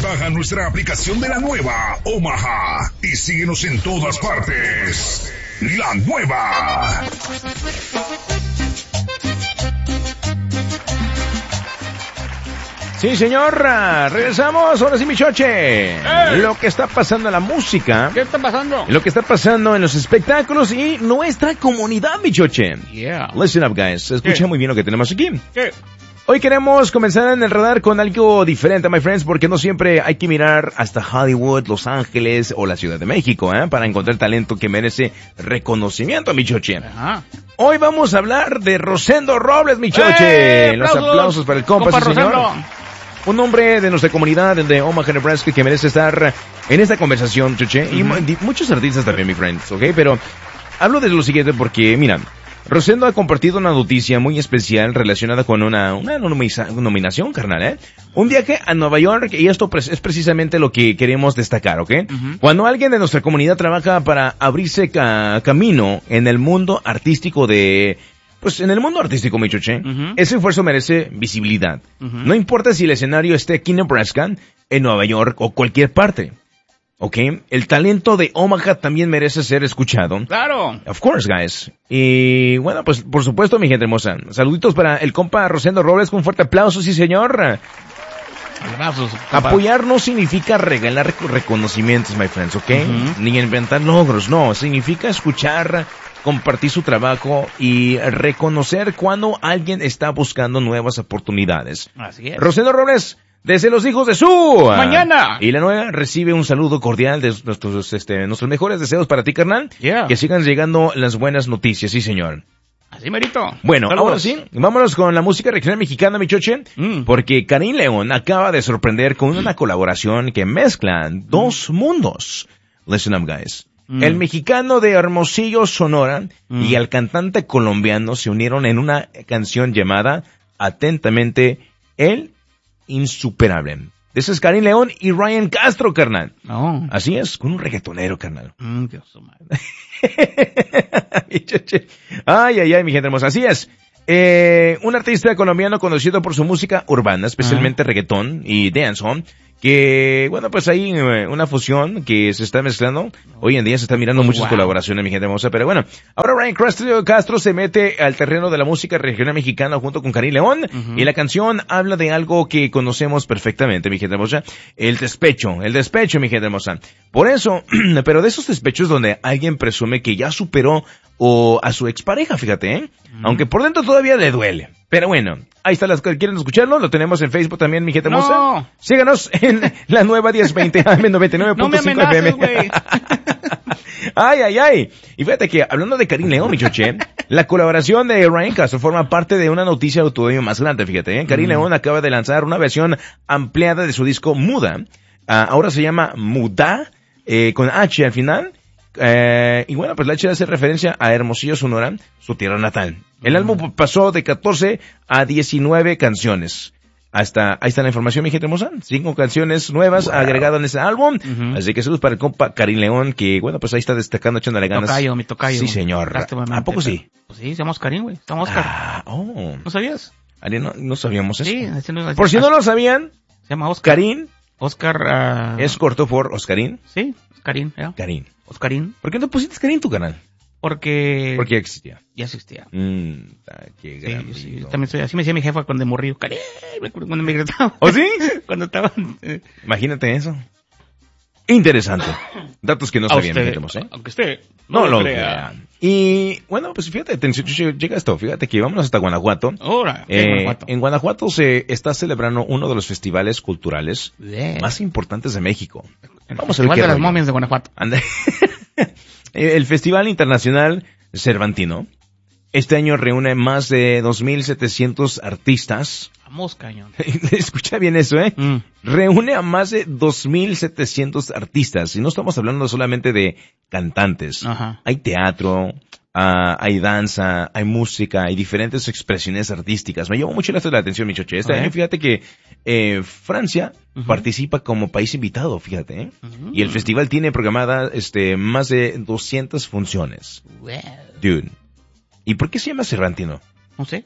Baja nuestra aplicación de la nueva Omaha y síguenos en todas partes. La nueva. Sí, señor, regresamos, ahora sí, mi choche. Lo que está pasando en la música. ¿Qué está pasando? Lo que está pasando en los espectáculos y nuestra comunidad, mi choche. Yeah. Listen up, guys, escucha muy bien lo que tenemos aquí. ¿Qué? Hoy queremos comenzar en el radar con algo diferente, my friends, porque no siempre hay que mirar hasta Hollywood, Los Ángeles o la Ciudad de México, para encontrar talento que merece reconocimiento, mi choche. Ajá. Hoy vamos a hablar de Rosendo Robles, mi choche. Los aplausos para el compa, sí, señor. Un hombre de nuestra comunidad de Omaha, Nebraska, que merece estar en esta conversación, choche. Y muchos artistas también, mi friends, ¿ok? Pero hablo de lo siguiente porque, mira, Rosendo ha compartido una noticia muy especial relacionada con una nominación, carnal, Un viaje a Nueva York, y esto es precisamente lo que queremos destacar, ¿ok? Cuando alguien de nuestra comunidad trabaja para abrirse camino en el mundo artístico en el mundo artístico, mi choche, ese esfuerzo merece visibilidad. No importa si el escenario esté aquí en Nebraska, en Nueva York o cualquier parte. ¿Ok? El talento de Omaha también merece ser escuchado. ¡Claro! Of course, guys. Y bueno, pues por supuesto, mi gente hermosa. Saluditos para el compa Rosendo Robles, con un fuerte aplauso, sí señor. Aplausos, Apoyar no significa regalar reconocimientos, my friends, ¿ok? Ni inventar logros, no. Significa escuchar, compartir su trabajo y reconocer cuando alguien está buscando nuevas oportunidades. Así es. Rosendo Robles, desde los hijos de su mañana. Y la nueva recibe un saludo cordial de nuestros mejores deseos para ti, carnal. Yeah. Que sigan llegando las buenas noticias, sí señor. Así merito. Bueno, saludos. ahora sí, vámonos con la música regional mexicana, mi choche. Porque Karim León acaba de sorprender con una colaboración que mezcla dos mundos. Listen up, guys. El mexicano de Hermosillo, Sonora, y el cantante colombiano se unieron en una canción llamada, atentamente, El Insuperable. Ese es Karim León y Ryan Castro, carnal. Oh. Así es, con un reggaetonero, carnal. Dios mío. Ay, mi gente hermosa. Así es. Un artista colombiano conocido por su música urbana, especialmente reggaetón y dancehall, que, bueno, pues hay una fusión que se está mezclando. Hoy en día se están mirando muchas colaboraciones, mi gente hermosa, pero bueno. Ahora Ryan Castro se mete al terreno de la música regional mexicana junto con Karim León, y la canción habla de algo que conocemos perfectamente, mi gente hermosa. El despecho, mi gente hermosa. Por eso, pero de esos despechos donde alguien presume que ya superó a su expareja, fíjate, aunque por dentro todavía le duele. Pero bueno, ahí está, ¿quieren escucharlo? Lo tenemos en Facebook también, mi gente hermosa. Síganos en la nueva 1020 AM 99.5 FM. Güey. Ay. Y fíjate que, hablando de Karim León, mi choche, la colaboración de Ryan Castro forma parte de una noticia todavía más grande, fíjate, Karim León acaba de lanzar una versión ampliada de su disco Muda. Ahora se llama Muda, con H al final. Y bueno, pues la H hace referencia a Hermosillo, Sonora, su tierra natal. El álbum pasó de 14 a 19 canciones. Ahí está la información, mi gente hermosa. 5 canciones nuevas agregadas en ese álbum. Así que saludos para el compa Karim León, que bueno, pues ahí está destacando, echándole ganas. Mi tocayo. Sí, señor. ¿A poco sí? Pues sí, se llama Karim, güey. Se llama Oscar. ¿No sabías? No sabíamos eso. Sí, por si no lo sabían, se llama Oscar. Karim. Oscar. ¿Es corto por Oscarín? Sí, Karim. Karim. Oscarín. ¿Por qué no pusiste Karim en tu canal? Porque ya existía. Ya existía. Qué gran sí, también soy, así me decía mi jefa cuando morí. Karim, cuando me gritaba. ¿Oh, sí? Cuando estaba... Imagínate eso. Interesante. Datos que no sabían, aunque usted no lo crea. Y bueno, pues fíjate, llega esto, fíjate que vámonos hasta Guanajuato. Ahora, en Guanajuato se está celebrando uno de los festivales culturales más importantes de México. Vamos a ver qué de las momias de Guanajuato. El Festival Internacional Cervantino. Este año reúne más de 2,700 artistas. Vamos, cañón. Escucha bien eso, Reúne a más de 2,700 artistas. Y no estamos hablando solamente de cantantes. Ajá. Hay teatro, hay danza, hay música, hay diferentes expresiones artísticas. Me llamó mucho la atención, mi choche. Este año, fíjate que Francia participa como país invitado, fíjate, Y el festival tiene programada más de 200 funciones. Wow. Dude. ¿Y por qué se llama Cervantino? No sé.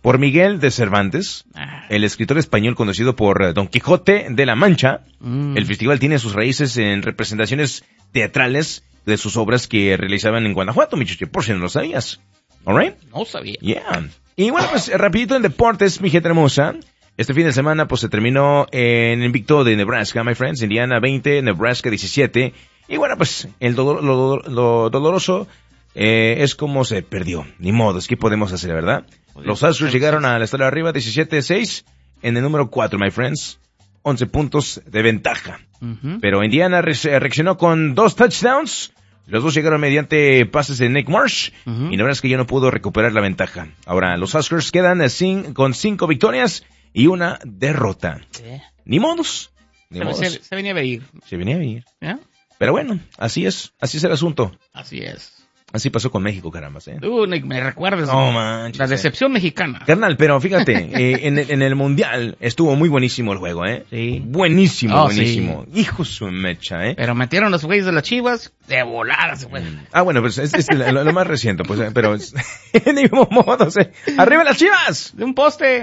por Miguel de Cervantes, el escritor español conocido por Don Quijote de la Mancha. El festival tiene sus raíces en representaciones teatrales de sus obras que realizaban en Guanajuato, mi chuche, por si no lo sabías. ¿Alright? No sabía. Yeah. Y bueno, pues rapidito en deportes, mi gente hermosa. Este fin de semana pues se terminó en el invicto de Nebraska, my friends. Indiana 20, Nebraska 17. Y bueno, pues lo doloroso es como se perdió. Ni modo, es que podemos hacer, ¿verdad? Los Astros llegaron al estar arriba 17-6 en el número 4, my friends. 11 puntos de ventaja. Pero Indiana reaccionó con 2 touchdowns. Los dos llegaron mediante pases de Nick Marsh. Y Nebraska ya no pudo recuperar la ventaja. Ahora, los Huskers quedan con 5 victorias y 1 derrota. Ni modos. Se venía a venir. Se venía a venir. ¿Ya? Pero bueno, así es el asunto. Así es. Así pasó con México, caramba, Me recuerdas. No manches. La decepción mexicana. Carnal, pero fíjate, en el Mundial estuvo muy buenísimo el juego, Sí. Buenísimo. Hijo su mecha, Pero metieron los güeyes de las Chivas, de volada se fue. Bueno, pues es lo más reciente, pues, pero de ningún modo, ¡arriba las Chivas! De un poste.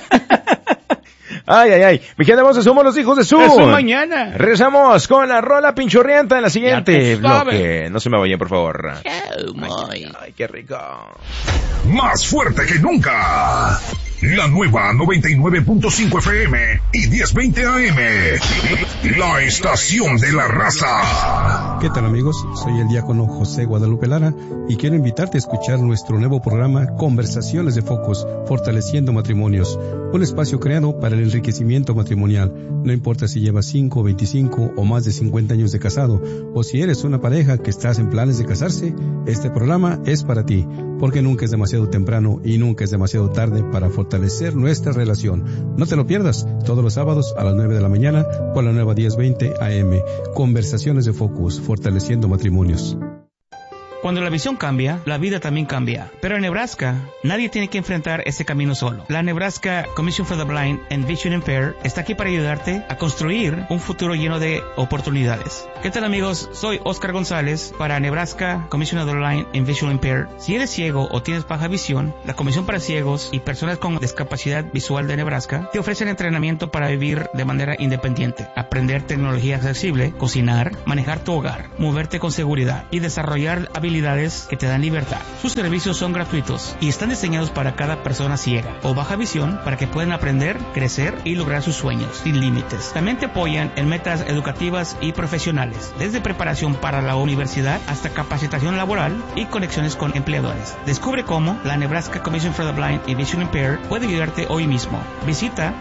Ay. Mi gente hermosa, somos los hijos de su. Eso mañana. Regresamos con la rola pinchorrienta en la siguiente bloque. No se me vayan, por favor. Ay, qué rico. Más fuerte que nunca. La nueva 99.5 FM y 1020 AM. La estación de la raza. ¿Qué tal, amigos? Soy el diácono José Guadalupe Lara y quiero invitarte a escuchar nuestro nuevo programa Conversaciones de Focus, Fortaleciendo Matrimonios. Un espacio creado para el enriquecimiento matrimonial. No importa si llevas 5, 25 o más de 50 años de casado, o si eres una pareja que estás en planes de casarse, este programa es para ti, porque nunca es demasiado temprano y nunca es demasiado tarde para fortalecer nuestra relación. No te lo pierdas, todos los sábados a las 9 de la mañana por la nueva 1020 AM. Conversaciones de Focus, Fortaleciendo Matrimonios. Cuando la visión cambia, la vida también cambia. Pero en Nebraska, nadie tiene que enfrentar ese camino solo. La Nebraska Commission for the Blind and Vision Impaired está aquí para ayudarte a construir un futuro lleno de oportunidades. ¿Qué tal, amigos? Soy Oscar González para Nebraska Commission for the Blind and Vision Impaired. Si eres ciego o tienes baja visión, la Comisión para Ciegos y Personas con Discapacidad Visual de Nebraska te ofrecen entrenamiento para vivir de manera independiente, aprender tecnología accesible, cocinar, manejar tu hogar, moverte con seguridad y desarrollar habilidades que te dan libertad. Sus servicios son gratuitos y están diseñados para cada persona ciega o baja visión para que puedan aprender, crecer y lograr sus sueños sin límites. También te apoyan en metas educativas y profesionales, desde preparación para la universidad hasta capacitación laboral y conexiones con empleadores. Descubre cómo la Nebraska Commission for the Blind and Vision Impaired puede ayudarte hoy mismo. Visita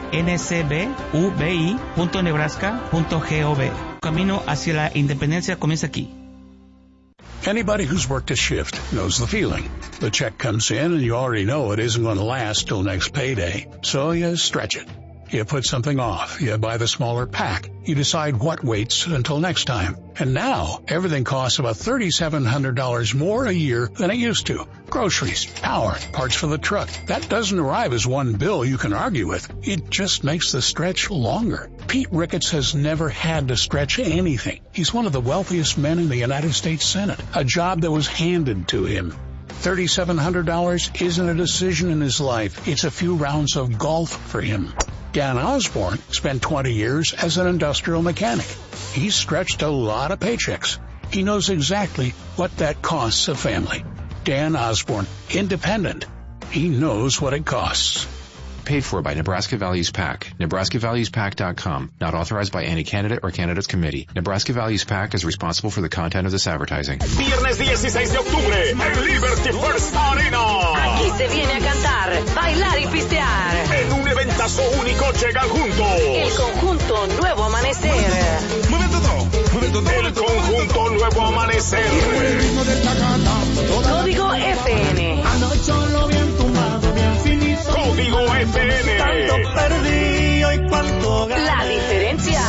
ncbuvi.nebraska.gov. Camino hacia la independencia comienza aquí. Anybody who's worked a shift knows the feeling. The check comes in and you already know it isn't going to last till next payday. So you stretch it. You put something off. You buy the smaller pack. You decide what waits until next time. And now, everything costs about $3,700 more a year than it used to. Groceries, power, parts for the truck. That doesn't arrive as one bill you can argue with. It just makes the stretch longer. Pete Ricketts has never had to stretch anything. He's one of the wealthiest men in the United States Senate. A job that was handed to him. $3,700 isn't a decision in his life. It's a few rounds of golf for him. Dan Osborne spent 20 years as an industrial mechanic. He's stretched a lot of paychecks. He knows exactly what that costs a family. Dan Osborne, independent. He knows what it costs. Paid for by Nebraska Values PAC. NebraskaValuesPAC.com. Not authorized by any candidate or candidates committee. Nebraska Values PAC is responsible for the content of this advertising. Viernes 16 de octubre en Liberty First Arena. Aquí se viene a cantar, bailar y pistear. En un eventazo único llegan juntos. El conjunto Nuevo Amanecer. El conjunto Nuevo Amanecer. Código FM.